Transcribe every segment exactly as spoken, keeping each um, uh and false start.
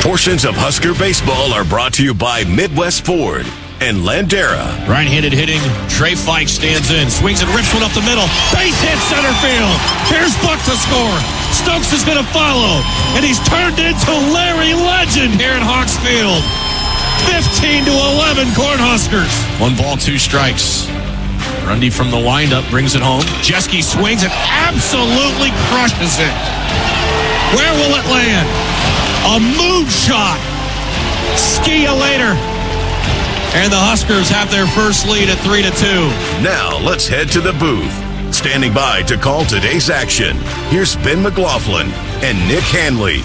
Portions of Husker baseball are brought to you by Midwest Ford and Landera. Right-handed hitting, Trey Fike stands in, swings and rips one up the middle. Base hit center field. Here's Buck to score. Stokes is going to follow, and he's turned into Larry Legend here in Hawks Field. fifteen to eleven Cornhuskers. One ball, two strikes. Grundy from the windup brings it home. Jeske swings and absolutely crushes it. Where will it land? A moon shot. Ski ya later. And the Huskers have their first lead at three to two. Now let's head to the booth. Standing by to call today's action, here's Ben McLaughlin and Nick Hanley.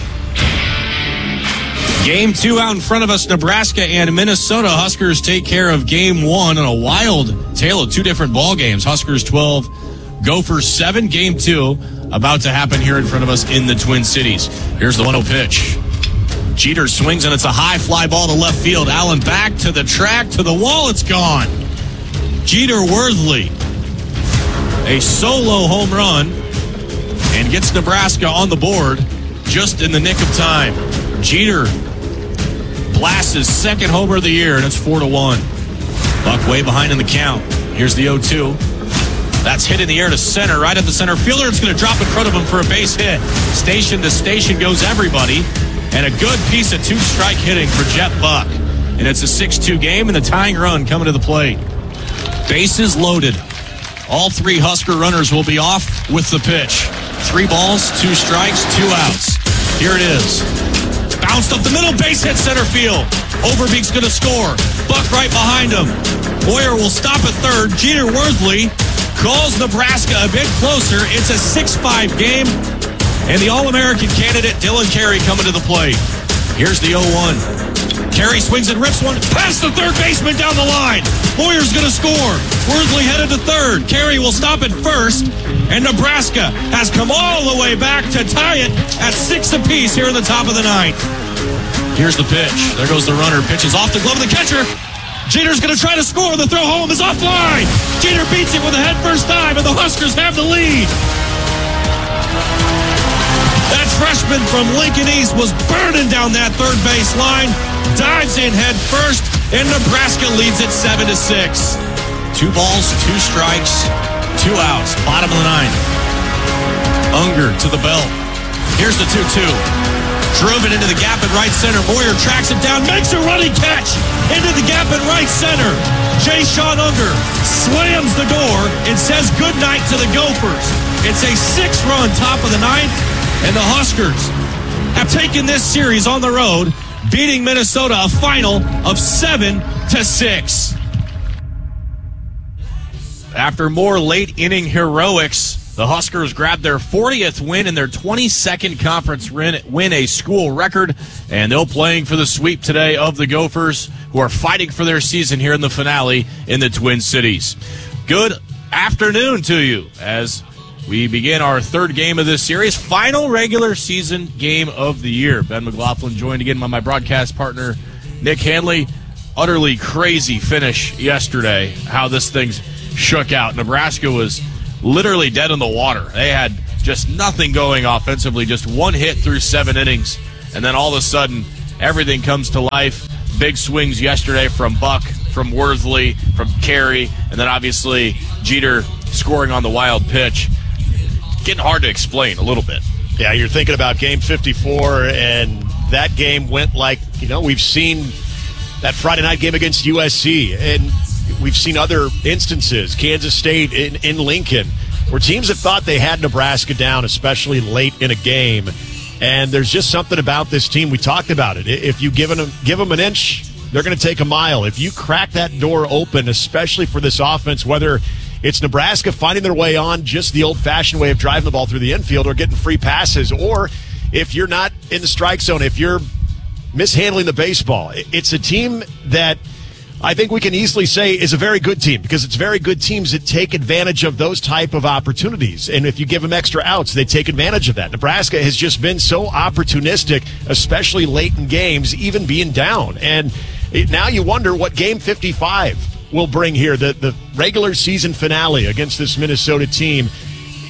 Game two out in front of us, Nebraska and Minnesota. Huskers take care of game one in a wild tale of two different ball games. Huskers twelve, Gophers seven. Game two about to happen here in front of us in the Twin Cities. Here's the one oh pitch. Jeter swings, and it's a high fly ball to left field. Allen back to the track, to the wall. It's gone. Jeter Worthley, a solo home run, and gets Nebraska on the board just in the nick of time. Jeter blasts his second homer of the year, and it's four to one. Buck way behind in the count. Here's the oh two. That's hit in the air to center, right at the center fielder. It's going to drop in front of him for a base hit. Station to station goes everybody. And a good piece of two-strike hitting for Jet Buck. And it's a six two game, and the tying run coming to the plate. Bases loaded. All three Husker runners will be off with the pitch. Three balls, two strikes, two outs. Here it is. Bounced up the middle, base hit center field. Overbeek's going to score. Buck right behind him. Boyer will stop at third. Jeter Worthley calls Nebraska a bit closer. It's a six five game. And the All-American candidate, Dylan Carey, coming to the plate. Here's the oh one. Carey swings and rips one past the third baseman down the line. Boyer's going to score. Worthley headed to third. Carey will stop at first. And Nebraska has come all the way back to tie it at six apiece here in the top of the ninth. Here's the pitch. There goes the runner. Pitches off the glove of the catcher. Jeter's going to try to score. The throw home is offline. Jeter beats it with a head first dive, and the Huskers have the lead. That freshman from Lincoln East was burning down that third base line, dives in head first, and Nebraska leads it seven to six. Two balls, two strikes, two outs, bottom of the ninth. Unger to the belt. Here's the two two. Drove it into the gap in right center. Boyer tracks it down, makes a running catch into the gap in right center. Jay Sean Unger slams the door and says goodnight to the Gophers. It's a six-run top of the ninth. And the Huskers have taken this series on the road, beating Minnesota a final of seven to six. After more late-inning heroics, the Huskers grabbed their fortieth win and their twenty-second conference win, a school record, and they're playing for the sweep today of the Gophers, who are fighting for their season here in the finale in the Twin Cities. Good afternoon to you as we begin our third game of this series, final regular season game of the year. Ben McLaughlin joined again by my broadcast partner, Nick Hanley. Utterly crazy finish yesterday, how this thing shook out. Nebraska was literally dead in the water. They had just nothing going offensively, just one hit through seven innings, and then all of a sudden, everything comes to life. Big swings yesterday from Buck, from Worthley, from Carey, and then obviously Jeter scoring on the wild pitch. Getting hard to explain a little bit. Yeah, you're thinking about game fifty-four, and that game went like, you know, we've seen that Friday night game against U S C, and we've seen other instances, Kansas State in, in Lincoln, where teams have thought they had Nebraska down, especially late in a game. And there's just something about this team. We talked about it. If you give them, give them an inch, they're going to take a mile. If you crack that door open, especially for this offense, whether it's Nebraska finding their way on just the old-fashioned way of driving the ball through the infield or getting free passes, or if you're not in the strike zone, if you're mishandling the baseball, it's a team that I think we can easily say is a very good team, because it's very good teams that take advantage of those type of opportunities. And if you give them extra outs, they take advantage of that. Nebraska has just been so opportunistic, especially late in games, even being down. And it, now you wonder what game fifty-five will bring here, the, the regular season finale against this Minnesota team.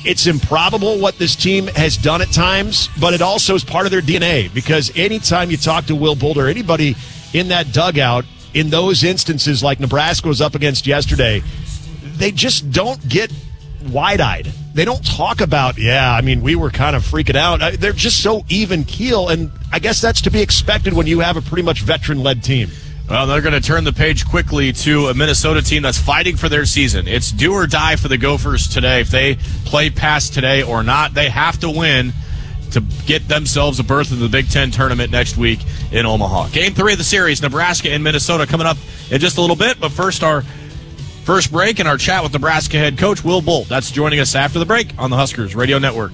it's improbable what this team has done at times, but it also is part of their D N A, because anytime you talk to Will Boulder, anybody in that dugout, in those instances like Nebraska was up against yesterday, they just don't get wide-eyed. They don't talk about, yeah, I mean, we were kind of freaking out. They're just so even keel, and I guess that's to be expected when you have a pretty much veteran-led team. Well, they're going to turn the page quickly to a Minnesota team that's fighting for their season. It's do or die for the Gophers today. If they play past today or not, they have to win to get themselves a berth in the Big Ten tournament next week in Omaha. Game three of the series, Nebraska and Minnesota, coming up in just a little bit. But first, our first break and our chat with Nebraska head coach Will Bolt. That's joining us after the break on the Huskers Radio Network.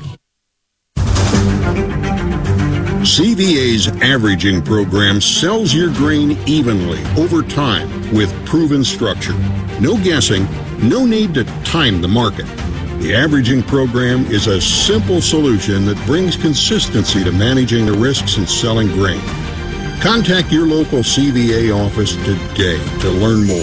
C V A's averaging program sells your grain evenly over time with proven structure. No guessing, no need to time the market. The averaging program is a simple solution that brings consistency to managing the risks in selling grain. Contact your local C V A office today to learn more.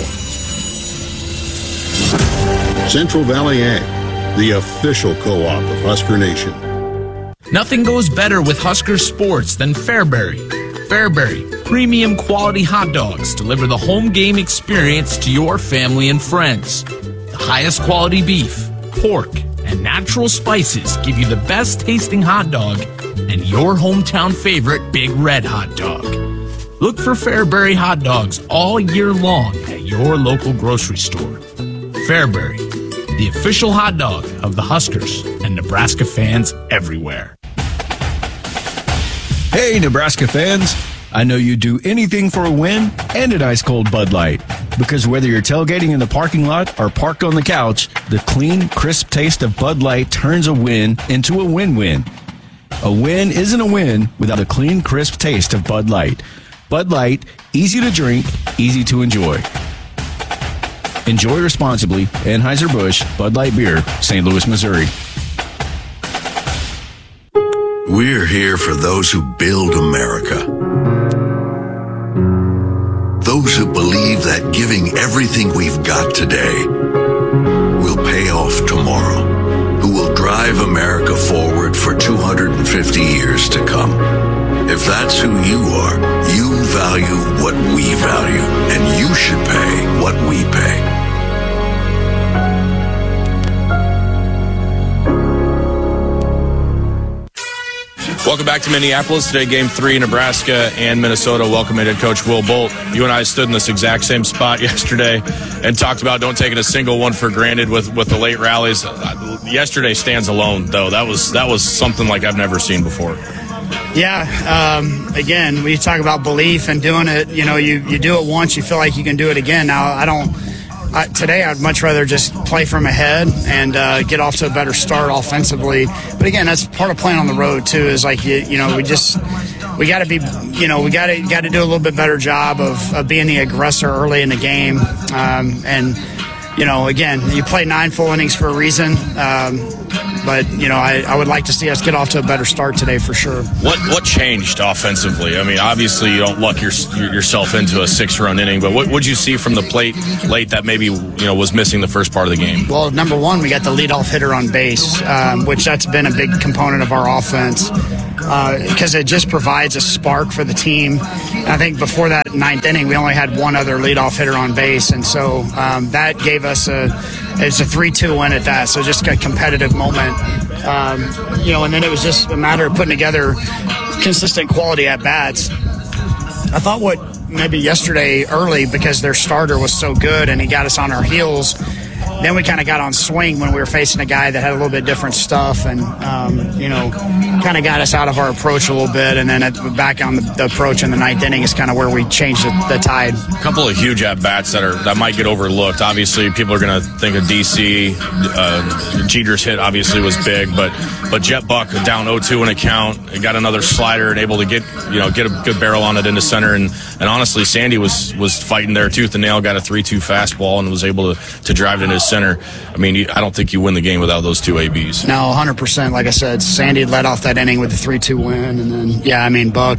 Central Valley Ag, the official co-op of Husker Nation. Nothing goes better with Husker sports than Fairbury. Fairbury, premium quality hot dogs deliver the home game experience to your family and friends. The highest quality beef, pork, and natural spices give you the best tasting hot dog and your hometown favorite Big Red hot dog. Look for Fairbury hot dogs all year long at your local grocery store. Fairbury, the official hot dog of the Huskers and Nebraska fans everywhere. Hey, Nebraska fans. I know you'd do anything for a win and an ice cold Bud Light. Because whether you're tailgating in the parking lot or parked on the couch, the clean, crisp taste of Bud Light turns a win into a win-win. A win isn't a win without a clean, crisp taste of Bud Light. Bud Light, easy to drink, easy to enjoy. Enjoy responsibly. Anheuser-Busch, Bud Light Beer, Saint Louis, Missouri. We're here for those who build America. Those who believe that giving everything we've got today will pay off tomorrow. Who will drive America forward for two hundred fifty years to come. If that's who you are, you value what we value, and you should pay what we pay. Welcome back to Minneapolis. Today, game three, Nebraska and Minnesota. Welcome in head coach Will Bolt. You and I stood in this exact same spot yesterday and talked about don't taking a single one for granted with, with the late rallies. Yesterday stands alone, though. That was that was something like I've never seen before. Yeah, um, again, we talk about belief and doing it. You know, you, you do it once, you feel like you can do it again. Now, I don't. Uh, today, I'd much rather just play from ahead and uh, get off to a better start offensively. But again, that's part of playing on the road too. Is like you, you know, we just we got to be, you know, we got to got to do a little bit better job of, of being the aggressor early in the game. Um, and you know, again, you play nine full innings for a reason. Um, But, you know, I, I would like to see us get off to a better start today for sure. What what changed offensively? I mean, obviously you don't luck your, yourself into a six-run inning, but what would you see from the plate late that maybe, you know, was missing the first part of the game? Well, number one, we got the leadoff hitter on base, um, which that's been a big component of our offense because uh, it just provides a spark for the team. I think before that ninth inning, we only had one other leadoff hitter on base, and so um, that gave us a it's a three two win at that, so just a competitive moment. Um, you know, and then it was just a matter of putting together consistent quality at bats. I thought what maybe yesterday early, because their starter was so good and he got us on our heels, then we kind of got on swing when we were facing a guy that had a little bit different stuff and, um, you know, kind of got us out of our approach a little bit. And then at, back on the, the approach in the ninth inning is kind of where we changed the, the tide. A couple of huge at-bats that are that might get overlooked. Obviously, people are going to think of D C. Uh, Jeter's hit obviously was big, but but Jet Buck down oh two in a count, got another slider and able to get you know get a good barrel on it into center. And, and honestly, Sandy was was fighting there tooth and nail, got a three two fastball and was able to, to drive it into center. I mean, I don't think you win the game without those two A Bs. No, one hundred percent. Like I said, Sandy led off that inning with the three two win. And then, yeah, I mean, Buck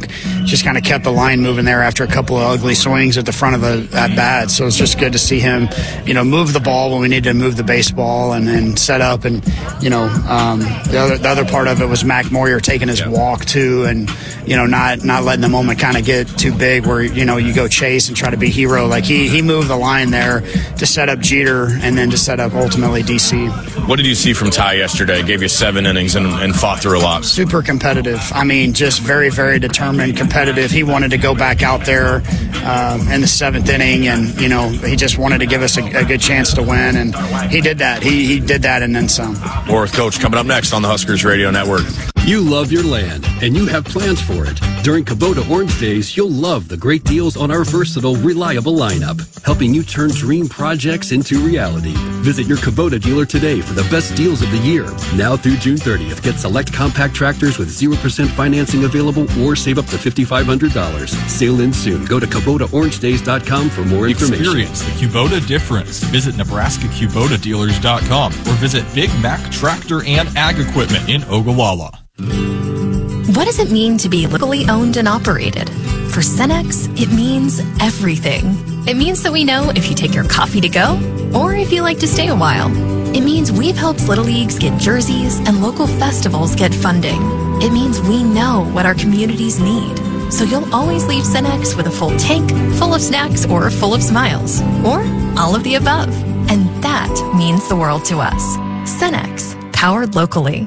just kind of kept the line moving there after a couple of ugly swings at the front of the at bat. So it's just good to see him, you know, move the ball when we needed to move the baseball and, and set up. And, you know, um, the other the other part of it was Mac Moyer taking his yeah. walk too, and, you know, not not letting the moment kind of get too big where, you know, you go chase and try to be hero. Like he, he moved the line there to set up Jeter and then to set up ultimately D C. What did you see from Ty yesterday? Gave you seven innings and, and fought through a lot. Super competitive. I mean, just very, very determined, competitive. He wanted to go back out there um, in the seventh inning, and, you know, he just wanted to give us a, a good chance to win, and he did that. He, he did that and then some. More with Coach coming up next on the Huskers Radio Network. You love your land, and you have plans for it. During Kubota Orange Days, you'll love the great deals on our versatile, reliable lineup, helping you turn dream projects into reality. Visit your Kubota dealer today for the best deals of the year. Now through June thirtieth, get select compact tractors with zero percent financing available or save up to five thousand five hundred dollars. Sale ends soon. Go to Kubota Orange Days dot com for more information. Experience the Kubota difference. Visit Nebraska Kubota Dealers dot com or visit Big Mac Tractor and Ag Equipment in Ogallala. What does it mean to be locally owned and operated? For Cenex, it means everything. It means that we know if you take your coffee to go or if you like to stay a while. It means we've helped Little Leagues get jerseys and local festivals get funding. It means we know what our communities need. So you'll always leave Cenex with a full tank, full of snacks, or full of smiles. Or all of the above. And that means the world to us. Cenex, powered locally.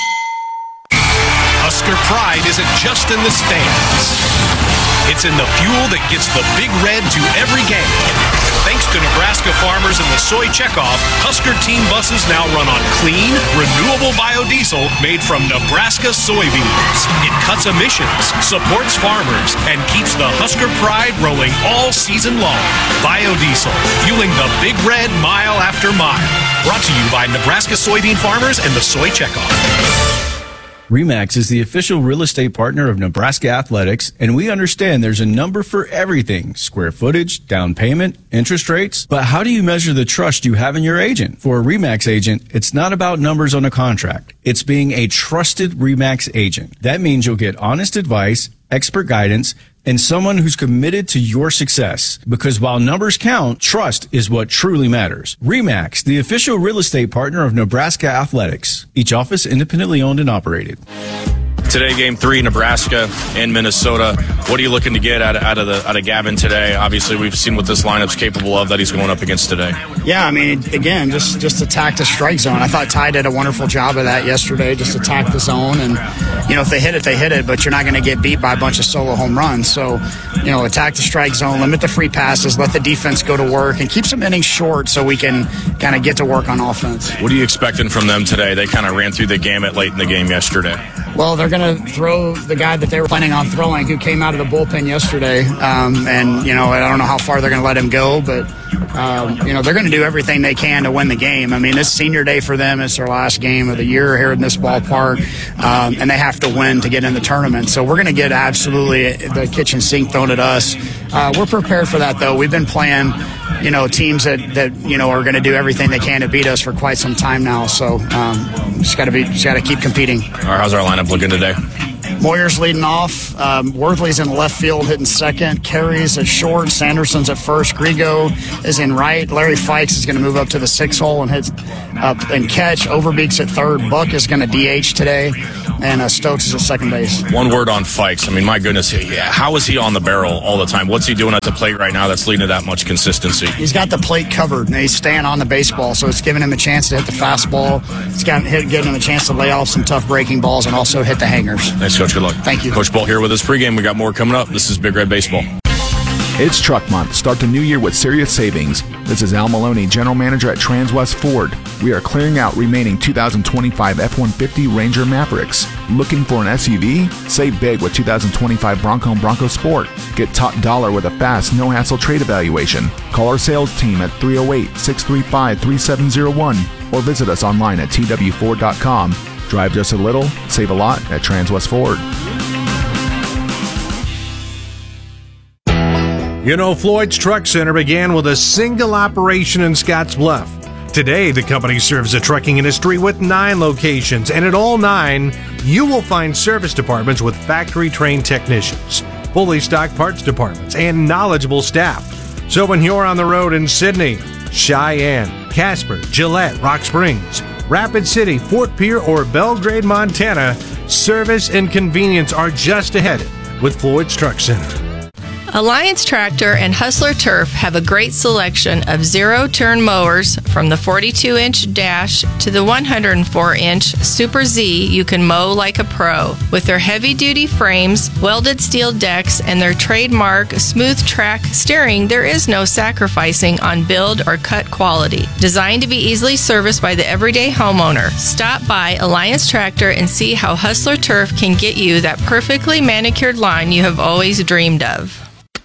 Husker pride isn't just in the stands. It's in the fuel that gets the Big Red to every game. Thanks to Nebraska farmers and the soy checkoff, Husker team buses now run on clean, renewable biodiesel made from Nebraska soybeans. It cuts emissions, supports farmers, and keeps the Husker pride rolling all season long. Biodiesel, fueling the Big Red mile after mile. Brought to you by Nebraska soybean farmers and the soy checkoff. RE/MAX is the official real estate partner of Nebraska Athletics, and we understand there's a number for everything: square footage, down payment, interest rates. But how do you measure the trust you have in your agent? For a RE/MAX agent, it's not about numbers on a contract. It's being a trusted RE/MAX agent. That means you'll get honest advice, expert guidance, and someone who's committed to your success. Because while numbers count, trust is what truly matters. RE/MAX, the official real estate partner of Nebraska Athletics. Each office independently owned and operated. Today, game three, Nebraska and Minnesota. What are you looking to get out of, out of the out of Gavin today? Obviously, we've seen what this lineup's capable of that he's going up against today. Yeah, I mean, again, just just attack the strike zone. I thought Ty did a wonderful job of that yesterday. Just attack the zone, and you know, if they hit it, they hit it. But you're not going to get beat by a bunch of solo home runs. So, you know, attack the strike zone, limit the free passes, let the defense go to work, and keep some innings short so we can kind of get to work on offense. What are you expecting from them today? They kind of ran through the gamut late in the game yesterday. Well, they're going to throw the guy that they were planning on throwing, who came out of the bullpen yesterday. Um, and, you know, I don't know how far they're going to let him go, but, um, you know, they're going to do everything they can to win the game. I mean, it's senior day for them. It's their last game of the year here in this ballpark, um, and they have to win to get in the tournament. So we're going to get absolutely the kitchen sink thrown at us. Uh, we're prepared for that, though. We've been playing, you know, teams that, that you know, are going to do everything they can to beat us for quite some time now. So um, just got to be, just got to keep competing. All right, how's our lineup looking today? Moyer's leading off. Um, Worthley's in left field hitting second. Carey's at short. Sanderson's at first. Grigo is in right. Larry Fikes is going to move up to the six hole and hit up and catch. Overbeek's at third. Buck is going to D H today. And uh, Stokes is at second base. One word on Fikes. I mean, my goodness, how is he on the barrel all the time? What's he doing at the plate right now that's leading to that much consistency? He's got the plate covered, and he's staying on the baseball, so it's giving him a chance to hit the fastball. It's got hit, giving him a chance to lay off some tough breaking balls and also hit the hangers. Thanks, Coach. Good luck. Thank you. Coach Bolt here with us pregame. We got more coming up. This is Big Red Baseball. It's Truck Month. Start the new year with serious savings. This is Al Maloney, General Manager at Transwest Ford. We are clearing out remaining two thousand twenty-five F one fifty Ranger Mavericks. Looking for an S U V? Save big with two thousand twenty-five Bronco and Bronco Sport. Get top dollar with a fast, no-hassle trade evaluation. Call our sales team at three oh eight, six three five, three seven oh one or visit us online at T W Ford dot com. Drive just a little, save a lot at Transwest Ford. You know, Floyd's Truck Center began with a single operation in Scotts Bluff. Today, the company serves the trucking industry with nine locations, and at all nine, you will find service departments with factory-trained technicians. fully stocked parts departments, and knowledgeable staff. So when you're on the road in Sydney, Cheyenne, Casper, Gillette, Rock Springs, Rapid City, Fort Pierre, or Belgrade, Montana, service and convenience are just ahead with Floyd's Truck Center. Alliance Tractor and Hustler Turf have a great selection of zero-turn mowers from the forty-two inch Dash to the one hundred four inch Super Z. You can mow like a pro. With their heavy-duty frames, welded steel decks, and their trademark smooth track steering, there is no sacrificing on build or cut quality. Designed to be easily serviced by the everyday homeowner. Stop by Alliance Tractor and see how Hustler Turf can get you that perfectly manicured lawn you have always dreamed of.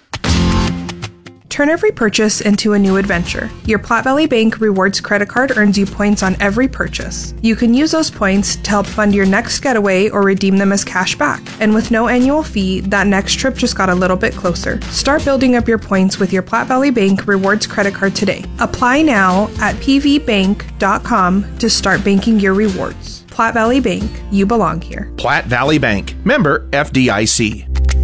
Turn every purchase into a new adventure. Your Platte Valley Bank Rewards credit card earns you points on every purchase. You can use those points to help fund your next getaway or redeem them as cash back. And with no annual fee, that next trip just got a little bit closer. Start building up your points with your Platte Valley Bank Rewards credit card today. Apply now at p v bank dot com to start banking your rewards. Platte Valley Bank, you belong here. Platte Valley Bank, member F D I C.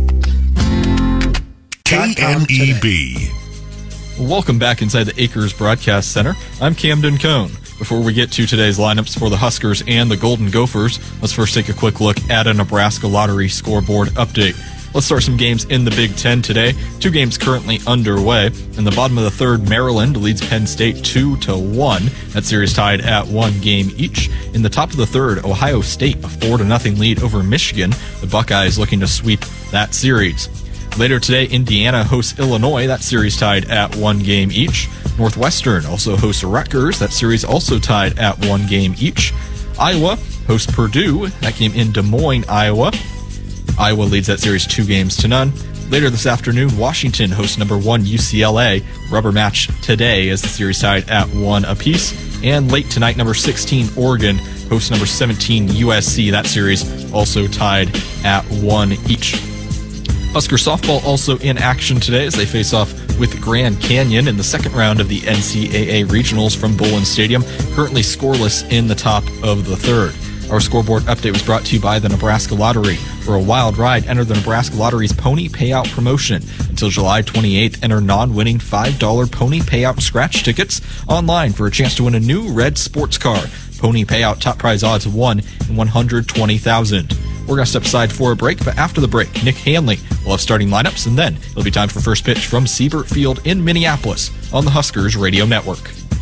K M E B. Welcome back inside the Acres Broadcast Center. I'm Camden Cohn. Before we get to today's lineups for the Huskers and the Golden Gophers, let's first take a quick look at a Nebraska Lottery scoreboard update. Let's start some games in the Big Ten today. Two games currently underway. In the bottom of the third, Maryland leads Penn State two to one. That series tied at one game each. In the top of the third, Ohio State a four to nothing lead over Michigan. The Buckeyes looking to sweep that series. Later today, Indiana hosts Illinois. That series tied at one game each. Northwestern also hosts Rutgers. That series also tied at one game each. Iowa hosts Purdue. That game in Des Moines, Iowa. Iowa leads that series two games to none. Later this afternoon, Washington hosts number one U C L A. Rubber match today as the series tied at one apiece. And late tonight, number sixteen Oregon hosts number seventeen U S C. That series also tied at one each. Husker softball also in action today as they face off with Grand Canyon in the second round of the N C double A regionals from Bullen Stadium, currently scoreless in the top of the third. Our scoreboard update was brought to you by the Nebraska Lottery. For a wild ride, enter the Nebraska Lottery's Pony Payout promotion. Until July twenty-eighth, enter non-winning five dollar Pony Payout scratch tickets online for a chance to win a new red sports car. Pony Payout top prize odds of one in one hundred twenty thousand. We're going to step aside for a break, but after the break, Nick Hanley will have starting lineups, and then it'll be time for first pitch from Siebert Field in Minneapolis on the Huskers Radio Network.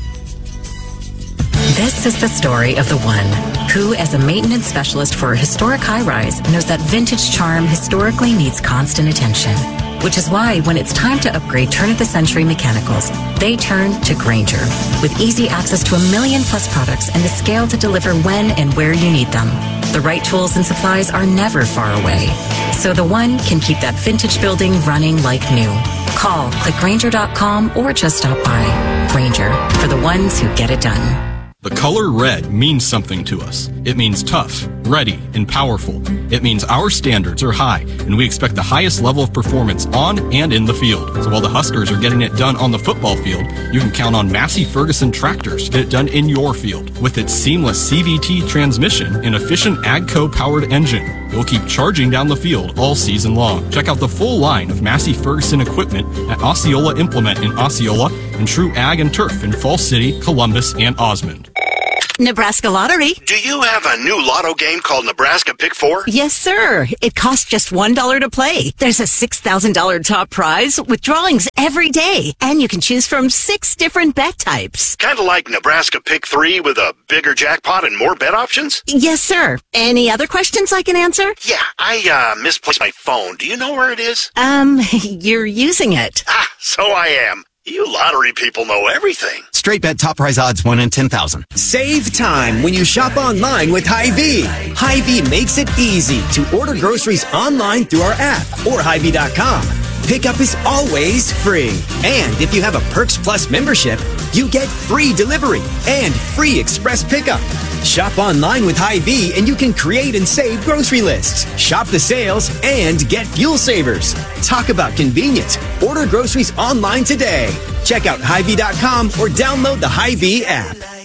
This is the story of the one who, as a maintenance specialist for a historic high-rise, knows that vintage charm historically needs constant attention. Which is why when it's time to upgrade turn-of-the-century mechanicals, they turn to Grainger. With easy access to a million plus products and the scale to deliver when and where you need them. The right tools and supplies are never far away. So the one can keep that vintage building running like new. Call, click Grainger dot com, or just stop by. Grainger, for the ones who get it done. The color red means something to us. It means tough, ready, and powerful. It means our standards are high, and we expect the highest level of performance on and in the field. So while the Huskers are getting it done on the football field, you can count on Massey Ferguson tractors to get it done in your field. With its seamless C V T transmission and efficient AGCO-powered engine, you'll keep charging down the field all season long. Check out the full line of Massey Ferguson equipment at Osceola Implement in Osceola and True Ag and Turf in Falls City, Columbus, and Osmond. Nebraska Lottery. Do you have a new lotto game called Nebraska Pick Four? Yes, sir. It costs just one dollar to play. There's a six thousand dollars top prize with drawings every day, and you can choose from six different bet types. Kind of like Nebraska Pick Three with a bigger jackpot and more bet options? Yes, sir. Any other questions I can answer? Yeah, I uh, misplaced my phone. Do you know where it is? Um, you're using it. Ah, so I am. You lottery people know everything. Straight bet top prize odds one in ten thousand. Save time when you shop online with Hy-Vee. Hy-Vee makes it easy to order groceries online through our app or Hy Vee dot com. Pickup is always free. And if you have a Perks Plus membership, you get free delivery and free express pickup. Shop online with Hy-Vee and you can create and save grocery lists. Shop the sales and get fuel savers. Talk about convenience. Order groceries online today. Check out Hy Vee dot com or download the Hy-Vee app.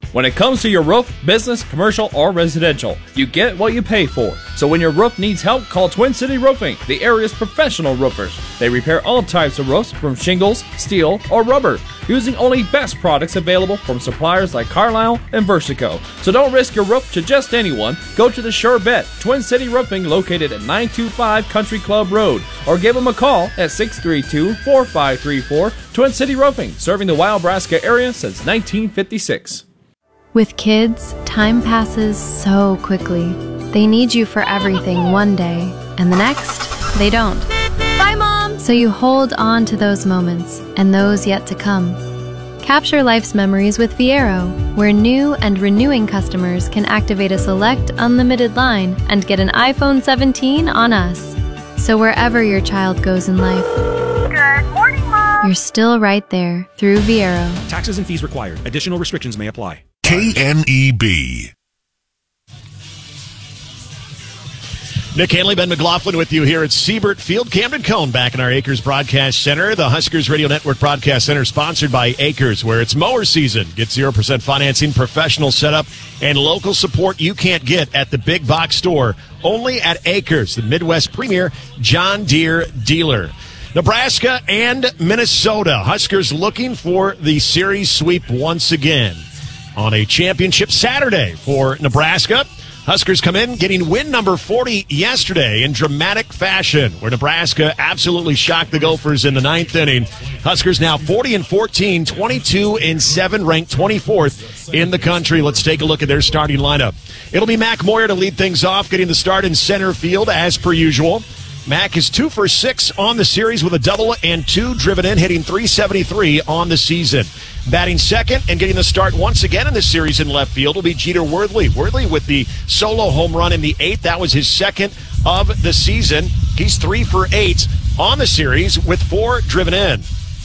When it comes to your roof, business, commercial, or residential, you get what you pay for. So when your roof needs help, call Twin City Roofing, the area's professional roofers. They repair all types of roofs from shingles, steel, or rubber, using only best products available from suppliers like Carlisle and Versico. So don't risk your roof to just anyone. Go to the Sure Bet, Twin City Roofing, located at nine two five Country Club Road, or give them a call at six three two, four five three four. Twin City Roofing, serving the Wild Nebraska area since nineteen fifty-six. With kids, time passes so quickly. They need you for everything one day, and the next, they don't. Bye, Mom! So you hold on to those moments, and those yet to come. Capture life's memories with Viero, where new and renewing customers can activate a select unlimited line and get an iPhone seventeen on us. So wherever your child goes in life, Good morning, Mom! you're still right there through Viero. Taxes and fees required. Additional restrictions may apply. K N E B. Nick Hanley, Ben McLaughlin with you here at Siebert Field. Camden Cone back in our Acres Broadcast Center. The Huskers Radio Network Broadcast Center sponsored by Acres, where it's mower season. Get zero percent financing, professional setup, and local support you can't get at the big box store. Only at Acres, the Midwest premier John Deere dealer. Nebraska and Minnesota. Huskers looking for the series sweep once again on a championship Saturday for Nebraska. Huskers come in getting win number forty yesterday in dramatic fashion, where Nebraska absolutely shocked the Gophers in the ninth inning. Huskers now forty and fourteen, twenty-two and seven, ranked twenty-fourth in the country. Let's take a look at their starting lineup. It'll be Mac Moyer to lead things off, getting the start in center field as per usual. Mac is two for six on the series with a double and two driven in, hitting three seventy-three on the season. Batting second and getting the start once again in the series in left field will be Jeter Worthley. Worthley with the solo home run in the eighth. That was his second of the season. He's three for eight on the series with four driven in.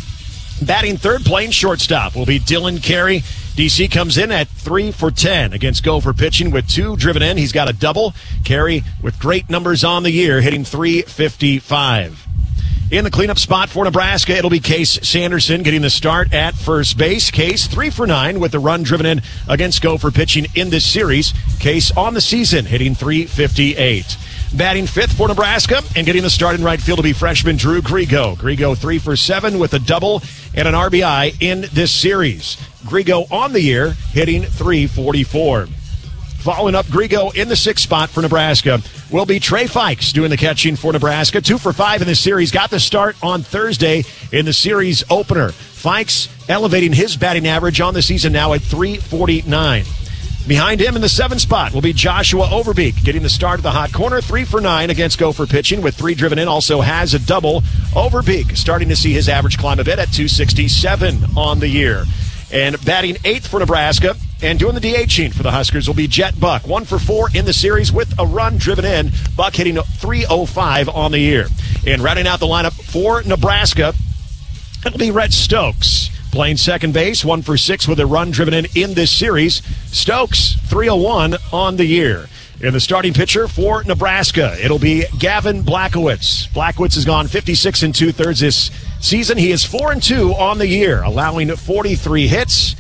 Batting third, playing shortstop, will be Dylan Carey. D C comes in at three for ten against Gopher pitching with two driven in. He's got a double. Carey with great numbers on the year, hitting three fifty-five. In the cleanup spot for Nebraska, it'll be Case Sanderson getting the start at first base. Case three for nine with the run driven in against Gopher pitching in this series. Case on the season, hitting three fifty-eight. Batting fifth for Nebraska and getting the start in right field will be freshman Drew Grigo. Grigo three for seven with a double and an R B I in this series. Grigo on the year, hitting three forty-four. Following up Grigo in the sixth spot for Nebraska will be Trey Fikes doing the catching for Nebraska. Two for five in this series. Got the start on Thursday in the series opener. Fikes elevating his batting average on the season now at three forty-nine. Behind him in the seventh spot will be Joshua Overbeek, getting the start at the hot corner, three for nine against Gopher pitching with three driven in. Also has a double. Overbeek starting to see his average climb a bit at two sixty-seven on the year. And batting eighth for Nebraska and doing the DHing for the Huskers will be Jet Buck. One for four in the series with a run driven in. Buck hitting three oh five on the year. And rounding out the lineup for Nebraska, it'll be Rhett Stokes. Playing second base, one for six with a run driven in in this series. Stokes, three oh one on the year. In the starting pitcher for Nebraska, it'll be Gavin Blackowitz. Blackowitz has gone fifty-six and two-thirds this season. He is four and two on the year, allowing forty-three hits,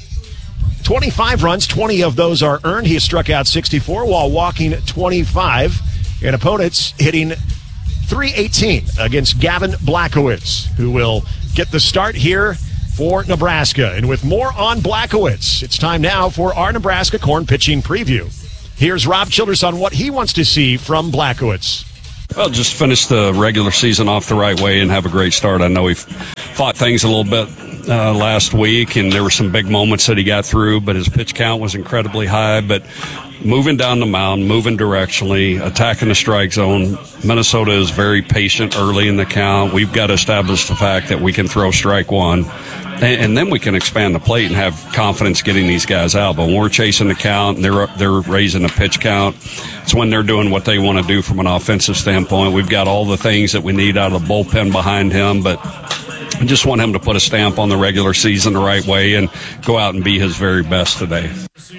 twenty-five runs. twenty of those are earned. He has struck out sixty-four while walking twenty-five. And opponents hitting three eighteen against Gavin Blackowitz, who will get the start here for Nebraska. And with more on Blackowitz, it's time now for our Nebraska Corn pitching preview. Here's Rob Childress on what he wants to see from Blackowitz. Well, just finish the regular season off the right way and have a great start. I know he fought things a little bit uh, last week, and there were some big moments that he got through, but his pitch count was incredibly high. But moving down the mound, moving directionally, attacking the strike zone, Minnesota is very patient early in the count. We've got to establish the fact that we can throw strike one, and, and then we can expand the plate and have confidence getting these guys out. But when we're chasing the count and they're, they're raising the pitch count, it's when they're doing what they want to do from an offensive standpoint. We've got all the things that we need out of the bullpen behind him, but I just want him to put a stamp on the regular season the right way and go out and be his very best today.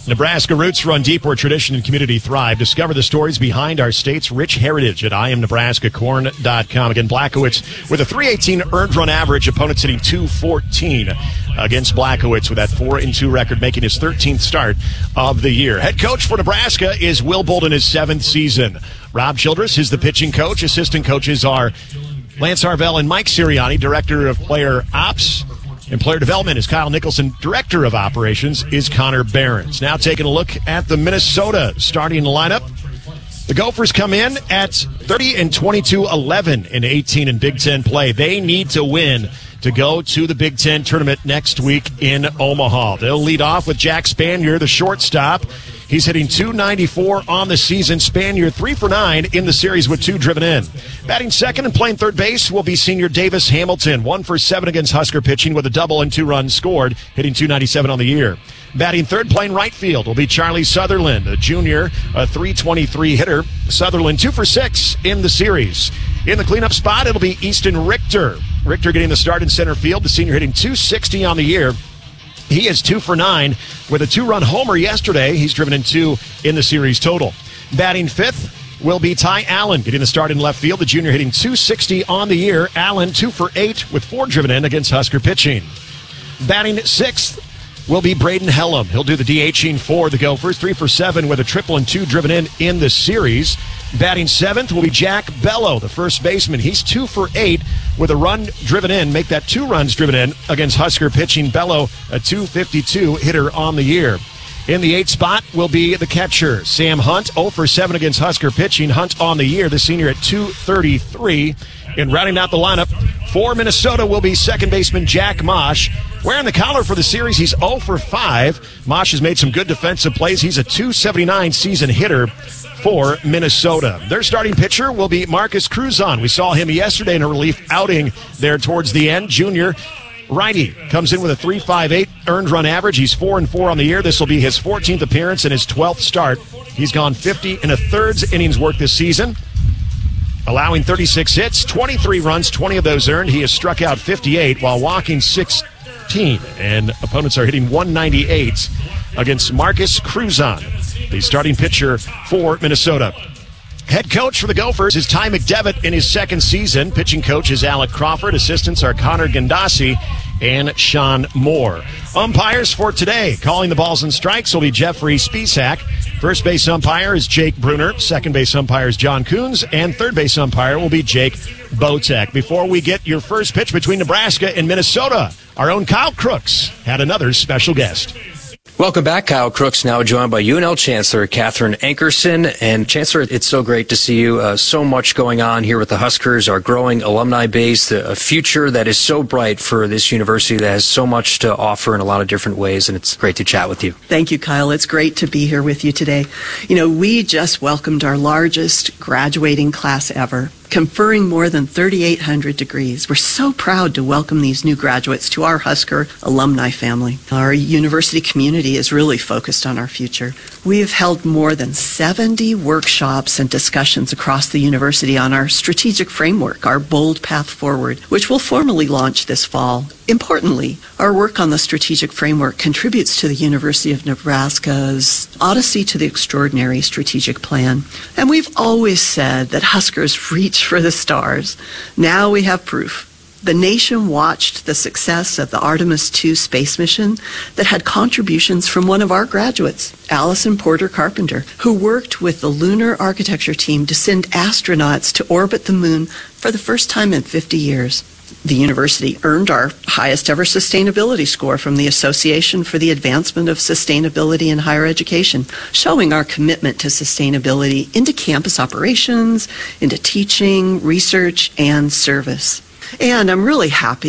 Nebraska roots run deep where tradition and community thrive. Discover the stories behind our state's rich heritage at I am Nebraska corn dot com. Again, Blackowitz with a three eighteen earned run average. Opponents hitting two fourteen against Blackowitz with that four and two record, making his thirteenth start of the year. Head coach for Nebraska is Will Bolden, his seventh season. Rob Childress is the pitching coach. Assistant coaches are Lance Arvell and Mike Sirianni. Director of Player Ops and Player Development is Kyle Nicholson. Director of Operations is Connor Behrens. Now taking a look at the Minnesota starting lineup. The Gophers come in at thirty and twenty-two, eleven and eighteen in Big Ten play. They need to win to go to the Big Ten tournament next week in Omaha. They'll lead off with Jack Spanier, the shortstop. He's hitting two ninety-four on the season. Spanier three for nine in the series with two driven in. Batting second and playing third base will be senior Davis Hamilton. One for seven against Husker pitching with a double and two runs scored, hitting two ninety-seven on the year. Batting third, playing right field will be Charlie Sutherland, a junior, a three twenty-three hitter. Sutherland two for six in the series. In the cleanup spot, it'll be Easton Richter. Richter getting the start in center field. The senior hitting two sixty on the year. He is two for nine with a two-run homer yesterday. He's driven in two in the series total. Batting fifth will be Ty Allen getting the start in left field. The junior hitting two sixty on the year. Allen two for eight with four driven in against Husker pitching. Batting sixth will be Braden Hellam. He'll do the DHing for the Gophers. Three for seven with a triple and two driven in in the series. Batting seventh will be Jack Bello, the first baseman. He's two for eight with a run driven in. Make that two runs driven in against Husker pitching. Bello, a two fifty-two hitter on the year. In the eighth spot will be the catcher, Sam Hunt, oh for seven against Husker pitching. Hunt on the year, the senior at two thirty-three. In rounding out the lineup for Minnesota will be second baseman Jack Mosh. Wearing the collar for the series, he's oh for five. Mosh has made some good defensive plays. He's a two seventy-nine season hitter for Minnesota. Their starting pitcher will be Marcus Cruzon. We saw him yesterday in a relief outing there towards the end. Junior righty comes in with a three fifty-eight earned run average. He's four and four on the year. This will be his fourteenth appearance and his twelfth start. He's gone fifty and a thirds innings work this season, allowing thirty-six hits, twenty-three runs, twenty of those earned. He has struck out fifty-eight while walking sixteen, and opponents are hitting one ninety-eight against Marcus Cruzon, the starting pitcher for Minnesota. Head coach for the Gophers is Ty McDevitt in his second season. Pitching coach is Alec Crawford. Assistants are Connor Gandasi and Sean Moore. Umpires for today, calling the balls and strikes, will be Jeffrey Spisak. First base umpire is Jake Bruner. Second base umpire is John Coons. And third base umpire will be Jake Botek. Before we get your first pitch between Nebraska and Minnesota, our own Kyle Crooks had another special guest. Welcome back. Kyle Crooks now joined by U N L Chancellor Catherine Ankerson. And Chancellor, it's so great to see you. Uh, so much going on here with the Huskers, our growing alumni base, the, a future that is so bright for this university that has so much to offer in a lot of different ways. And it's great to chat with you. Thank you, Kyle. It's great to be here with you today. You know, we just welcomed our largest graduating class ever, conferring more than thirty-eight hundred degrees. We're so proud to welcome these new graduates to our Husker alumni family. Our university community is really focused on our future. We've held more than seventy workshops and discussions across the university on our strategic framework, our Bold Path Forward, which will formally launch this fall. Importantly, our work on the strategic framework contributes to the University of Nebraska's Odyssey to the Extraordinary strategic plan. And we've always said that Huskers reach for the stars. Now we have proof. The nation watched the success of the Artemis two space mission that had contributions from one of our graduates, Allison Porter Carpenter, who worked with the lunar architecture team to send astronauts to orbit the moon for the first time in fifty years. The university earned our highest ever sustainability score from the Association for the Advancement of Sustainability in Higher Education, showing our commitment to sustainability into campus operations, into teaching, research, and service. And I'm really happy